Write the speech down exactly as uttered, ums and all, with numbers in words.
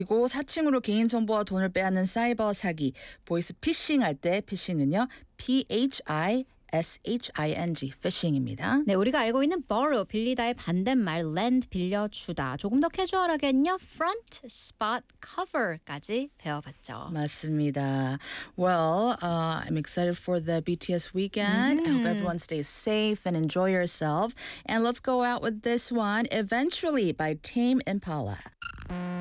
그리고 사칭으로 개인정보와 돈을 빼앗는 사이버 사기, 보이스 피싱 할 때 피싱은요. P H I S H I N G, phishing입니다. 네, 우리가 알고 있는 borrow, 빌리다의 반대말 lend, 빌려주다. 조금 더 캐주얼하게는요, front, spot, cover까지 배워봤죠. 맞습니다. Well, uh, I'm excited for the B T S weekend. I hope everyone stays safe and enjoy yourself. And let's go out with this one, Eventually by Tame Impala.